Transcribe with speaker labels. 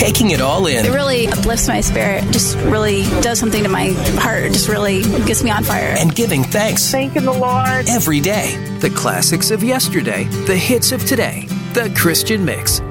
Speaker 1: taking it all in.
Speaker 2: It really uplifts my spirit. Just really does something to my heart. It just really gets me on fire.
Speaker 1: And giving thanks.
Speaker 3: Thanking the Lord.
Speaker 1: Every day. The classics of yesterday, the hits of today. The Christian Mix